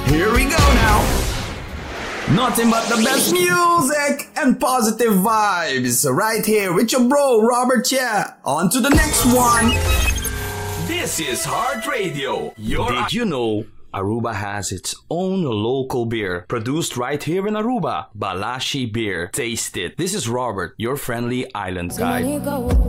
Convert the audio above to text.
Here we go now. Nothing but the best music and positive vibes right here with your bro Robert Chia. On to the next one. This is Heart Radio. Did you know Aruba has its own local beer produced right here in Aruba? Balashi Beer. Taste it. This is Robert, your friendly island guide.